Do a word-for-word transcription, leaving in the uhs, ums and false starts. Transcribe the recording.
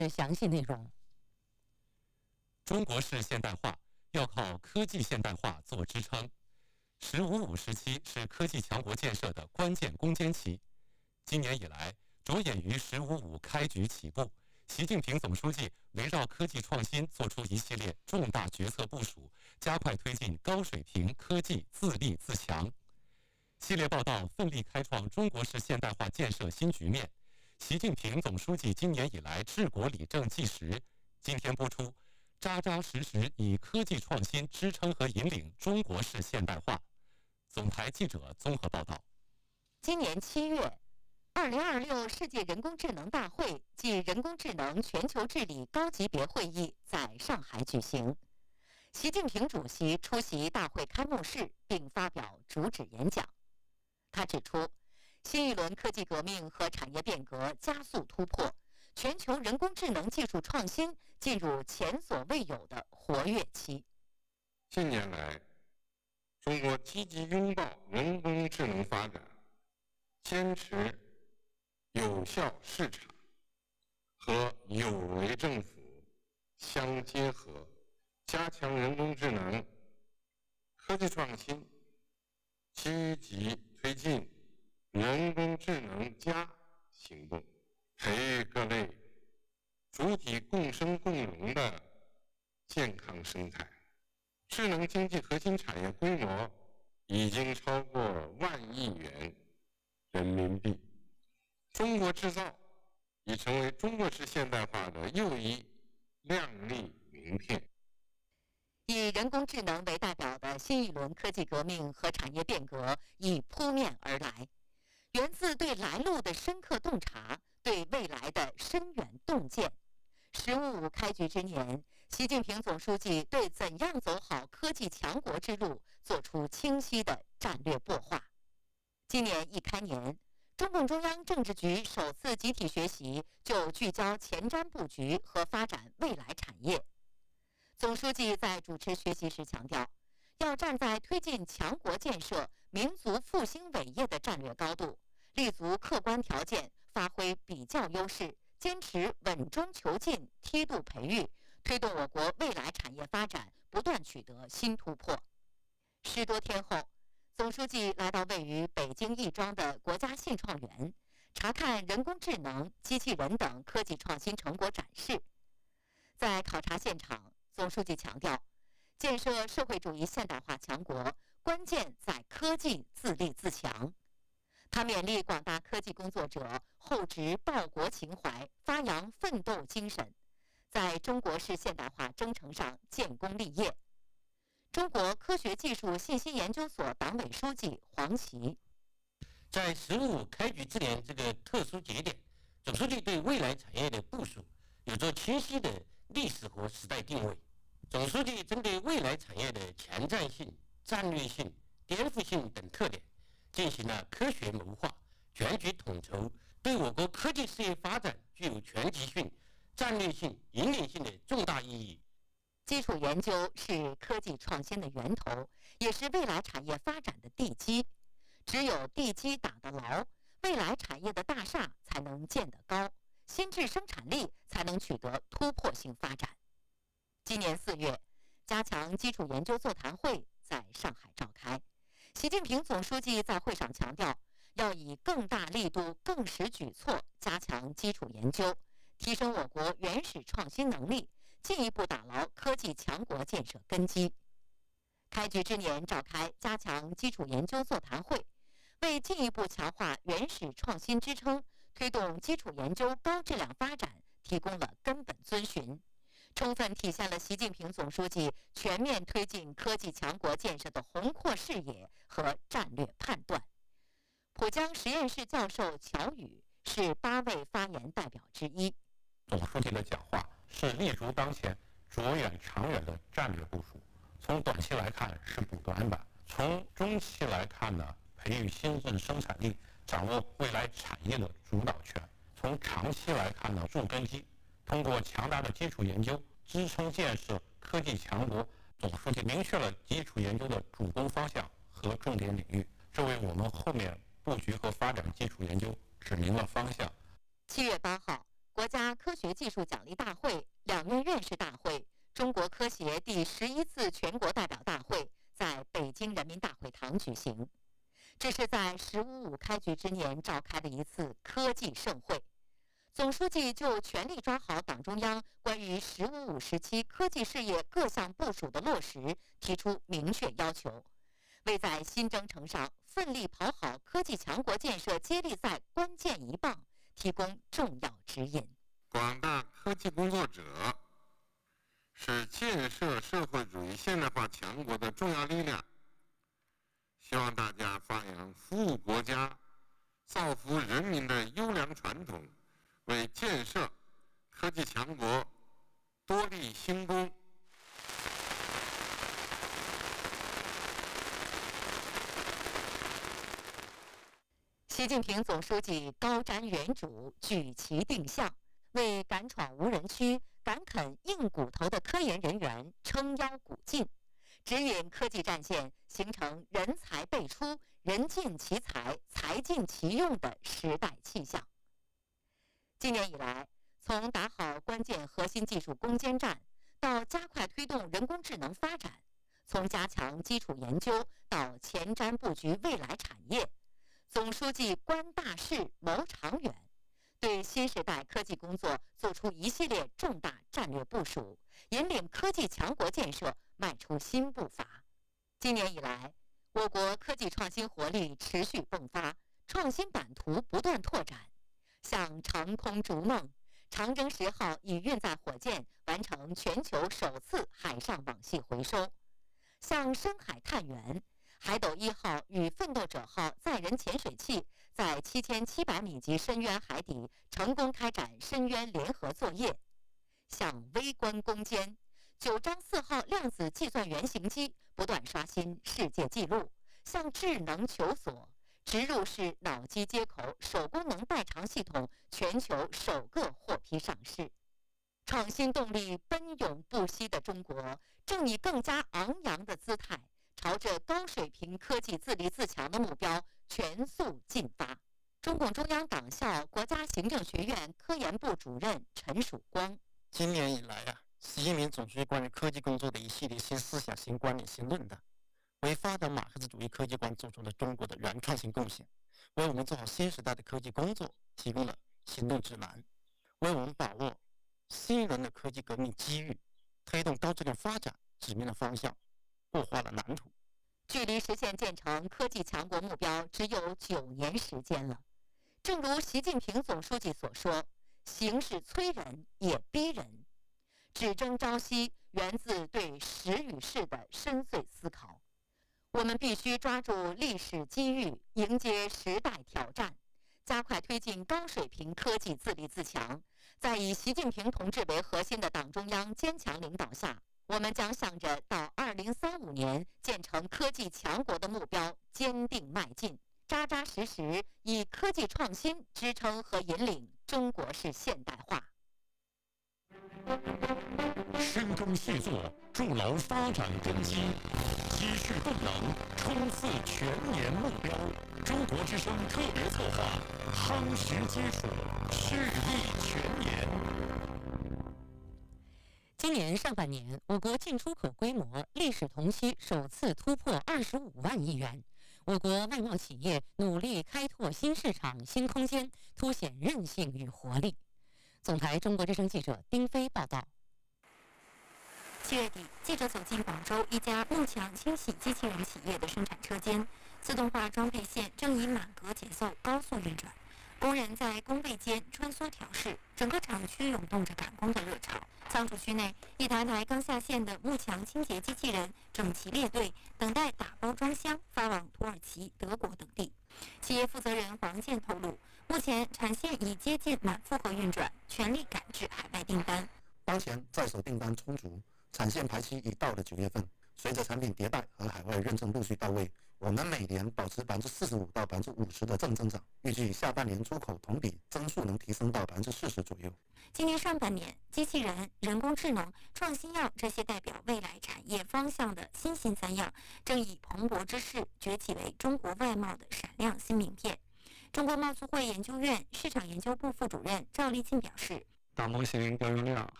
详细内容。 中国式现代化要靠科技现代化做支撑。“十五五”时期是科技强国建设的关键攻坚期。今年以来，着眼于“十五五”开局起步，习近平总书记围绕科技创新做出一系列重大决策部署，加快推进高水平科技自立自强。系列报道奋力开创中国式现代化建设新局面。习近平总书记今年以来治国理政纪实。今天播出，扎扎实实以科技创新支撑和引领中国式现代化。总台记者综合报道。 今年七月，二零二六世界人工智能大会暨人工智能全球治理高级别会议在上海举行。习近平主席出席大会开幕式并发表主旨演讲。他指出，新一轮科技革命和产业变革加速突破，全球人工智能技术创新进入前所未有的活跃期。 近年来，中国积极拥抱人工智能发展，坚持有效市场和有为政府相结合，加强人工智能科技创新，积极推进人工智能加行动，培育各类主体共生共荣的健康生态。智能经济核心产业规模已经超过万亿元人民币，中国制造已成为中国式现代化的又一亮丽名片。 以人工智能为代表的新一轮科技革命和产业变革已扑面而来，源自对来路的深刻洞察，对未来的深远洞见。十五五开局之年，习近平总书记对怎样走好科技强国之路做出清晰的战略擘画。今年一开年，中共中央政治局首次集体学习就聚焦前瞻布局和发展未来产业。总书记在主持学习时强调，要站在推进强国建设、民族复兴伟业的战略高度，立足客观条件，发挥比较优势，坚持稳中求进、梯度培育，推动我国未来产业发展不断取得新突破。十多天后，总书记来到位于北京亦庄的国家信创园，查看人工智能、机器人等科技创新成果展示。在考察现场，总书记强调，建设社会主义现代化强国，关键在科技自立自强。他勉励广大科技工作者厚植报国情怀，发扬奋斗精神，在中国式现代化征程上建功立业。中国科学技术信息研究所党委书记黄奇， 在“十五五”开局之年这个特殊节点，总书记对未来产业的部署有着清晰的历史和时代定位。总书记针对未来产业的前瞻性、战略性、颠覆性等特点，进行了科学谋划、全局统筹，对我国科技事业发展具有全局性、战略性、引领性的重大意义。 基础研究是科技创新的源头，也是未来产业发展的地基。只有地基打得牢，未来产业的大厦才能建得高，新质生产力才能取得突破性发展。今年四月，加强基础研究座谈会在上海召开。习近平总书记在会上强调，要以更大力度、更实举措加强基础研究，提升我国原始创新能力，进一步打牢科技强国建设根基。开局之年召开加强基础研究座谈会，为进一步强化原始创新支撑，推动基础研究高质量发展提供了根本遵循，充分体现了习近平总书记全面推进科技强国建设的宏阔视野和战略判断。浦江实验室教授乔宇是八位发言代表之一。 总书记的讲话是立足当前、着眼长远的战略部署。从短期来看是补短板，从中期来看呢，培育新质生产力，掌握未来产业的主导权；从长期来看呢，筑根基，通过强大的基础研究支撑建设科技强国。总书记明确了基础研究的主攻方向和重点领域，这为我们后面布局和发展基础研究指明了方向。 七月八号， 国家科学技术奖励大会、两院院士大会、中国科协第十一次全国代表大会在北京人民大会堂举行。这是在“十五五”开局之年召开的一次科技盛会。总书记就全力抓好党中央关于“十五五”时期科技事业各项部署的落实提出明确要求，为在新征程上奋力跑好科技强国建设接力赛关键一棒提供重要指引。 广大科技工作者是建设社会主义现代化强国的重要力量，希望大家发扬服务国家、造福人民的优良传统，为建设科技强国多立新功。 习近平总书记高瞻远瞩，举旗定向，为敢闯无人区、敢啃硬骨头的科研人员撑腰鼓劲，指引科技战线形成人才辈出、人尽其才、才尽其用的时代气象。今年以来，从打好关键核心技术攻坚战，到加快推动人工智能发展，从加强基础研究到前瞻布局未来产业，总书记观大势、谋长远，对新时代科技工作做出一系列重大战略部署，引领科技强国建设迈出新步伐。今年以来，我国科技创新活力持续迸发，创新版图不断拓展。像长空逐梦，长征十号已运载火箭完成全球首次海上网系回收；像深海探源，海斗一号与奋斗者号载人潜水器在七千七百米级深渊海底成功开展深渊联合作业；像微观攻坚，九章四号量子计算原型机不断刷新世界纪录；像智能求索，植入式脑机接口手功能代偿系统全球首个获批上市。创新动力奔涌不息的中国，正以更加昂扬的姿态，朝着高水平科技自立自强的目标全速进发。中共中央党校国家行政学院科研部主任陈曙光： 今年以来啊，习近平总书记关于科技工作的一系列新思想、新观点、新论断，为发展马克思主义科技观做出了中国的原创性贡献，为我们做好新时代的科技工作提供了行动指南，为我们把握新一轮的科技革命机遇，推动高质量发展指明了方向，擘画了蓝图。 距离实现建成科技强国目标只有九年时间了。正如习近平总书记所说，形势催人也逼人，只争朝夕源自对时与势的深邃思考。我们必须抓住历史机遇，迎接时代挑战，加快推进高水平科技自立自强。在以习近平同志为核心的党中央坚强领导下，我们将向着到二零三五年建成科技强国的目标坚定迈进，扎扎实实以科技创新支撑和引领中国式现代化。 深耕细作，筑牢发展根基，积蓄动能，冲刺全年目标。中国之声特别策划，夯实基础，蓄力全年。 今年上半年，我国进出口规模历史同期首次突破二十五万亿元。我国外贸企业努力开拓新市场、新空间，凸显韧性与活力。总台中国之声记者丁飞报道。 七月底，记者走进广州一家幕墙清洗机器人企业的生产车间，自动化装配线正以满格节奏高速运转，工人在工位间穿梭调试，整个厂区涌动着赶工的热潮。仓储区内，一台台刚下线的幕墙清洁机器人整齐列队，等待打包装箱发往土耳其、德国等地。企业负责人黄健透露，目前产线已接近满负荷运转，全力赶制海外订单。 当前在手订单充足，产线排期已到了九月份。随着产品迭代和海外认证陆续到位，我们每年保持百分之四十五到百分之五十的正增长，预计下半年出口同比增速能提升到百分之四十左右。 今年上半年，机器人、人工智能、创新药这些代表未来产业方向的新兴三样，正以蓬勃之势崛起为中国外贸的闪亮新名片。 中国贸促会研究院市场研究部副主任赵立庆表示， 大模型调用量